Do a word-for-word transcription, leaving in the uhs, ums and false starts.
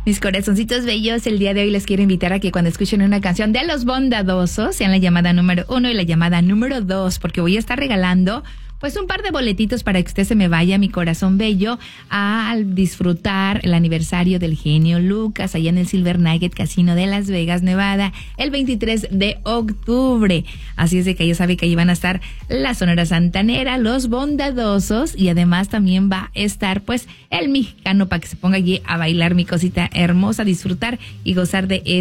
Mis corazoncitos bellos, el día de hoy les quiero invitar a que cuando escuchen una canción de Los Bondadosos, sean la llamada número uno y la llamada número dos, porque voy a estar regalando pues un par de boletitos para que usted se me vaya, mi corazón bello, a disfrutar el aniversario del genio Lucas allá en el Silver Nugget Casino de Las Vegas, Nevada, el veintitrés de octubre. Así es de que ya sabe que ahí van a estar la Sonora Santanera, Los Bondadosos, y además también va a estar pues el mexicano para que se ponga allí a bailar, mi cosita hermosa, disfrutar y gozar de